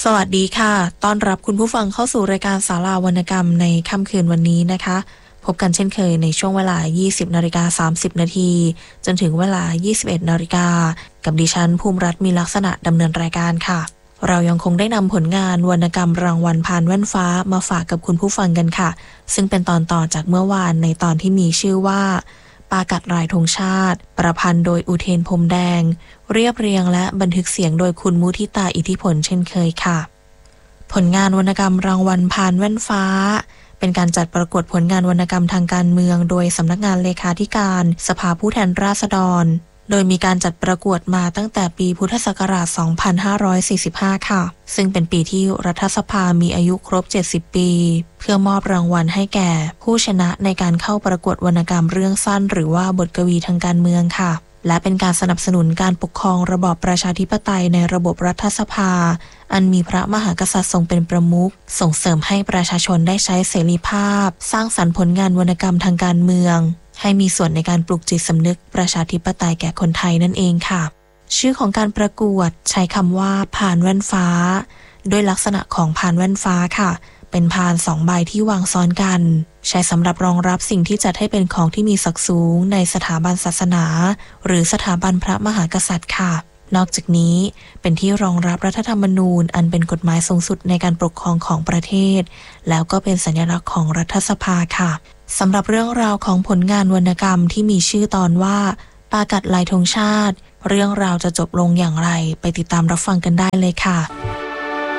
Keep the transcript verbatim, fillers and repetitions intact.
สวัสดีค่ะต้อนรับคุณผู้ฟังเข้าสู่รายการศาลาวรรณกรรมในค่ำคืนวันนี้นะคะพบกันเช่นเคยในช่วงเวลา ยี่สิบนาฬิกาสามสิบนาทีจนถึงเวลา ยี่สิบเอ็ดนาฬิกากับดิฉันภูมิรัตน์มีลักษณะดำเนินรายการค่ะเรายังคงได้นำผลงานวรรณกรรมรางวัลพานแว่นฟ้ามาฝากกับคุณผู้ฟังกันค่ะซึ่งเป็นตอนต่อจากเมื่อวานในตอนที่มีชื่อว่าปากัดลายธงชาติประพันธ์โดยอุเทนพรหมแดงเรียบเรียงและบันทึกเสียงโดยคุณมุทิตาอิทธิผลเช่นเคยค่ะผลงานวรรณกรรมรางวัลพานแว่นฟ้าเป็นการจัดประกวดผลงานวรรณกรรมทางการเมืองโดยสำนักงานเลขาธิการสภาผู้แทนราษฎรโดยมีการจัดประกวดมาตั้งแต่ปีพุทธศักราช สองพันห้าร้อยสี่สิบห้า ค่ะซึ่งเป็นปีที่รัฐสภามีอายุครบ เจ็ดสิบ ปีเพื่อมอบรางวัลให้แก่ผู้ชนะในการเข้าประกวดวรรณกรรมเรื่องสั้นหรือว่าบทกวีทางการเมืองค่ะและเป็นการสนับสนุนการปกครองระบอบประชาธิปไตยในระบบรัฐสภาอันมีพระมหากษัตริย์ทรงเป็นประมุขส่งเสริมให้ประชาชนได้ใช้เสรีภาพสร้างสรรค์ผลงานวรรณกรรมทางการเมืองให้มีส่วนในการปลุกจิตสำนึกประชาธิปไตยแก่คนไทยนั่นเองค่ะชื่อของการประกวดใช้คำว่าพานแว่นฟ้าด้วยลักษณะของพานแว่นฟ้าค่ะเป็นพานสองใบที่วางซ้อนกันใช้สำหรับรองรับสิ่งที่จัดให้เป็นของที่มีศักดิ์สูงในสถาบันศาสนาหรือสถาบันพระมหากษัตริย์ค่ะนอกจากนี้เป็นที่รองรับรัฐธรรมนูญอันเป็นกฎหมายสูงสุดในการปกครองของประเทศแล้วก็เป็นสัญลักษณ์ของรัฐสภาค่ะสำหรับเรื่องราวของผลงานวรรณกรรมที่มีชื่อตอนว่าปากัดลายธงชาติเรื่องราวจะจบลงอย่างไรไปติดตามรับฟังกันได้เลยค่ะ